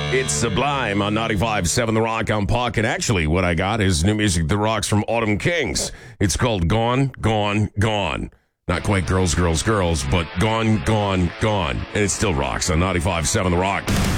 It's Sublime on 95.7 The Rock. I'm Puck, and actually what I got is new music that rocks from Autumn Kings. It's called Gone, Gone, Gone. Not quite Girls, Girls, Girls, but Gone, Gone, Gone. And it still rocks on 95.7 The Rock.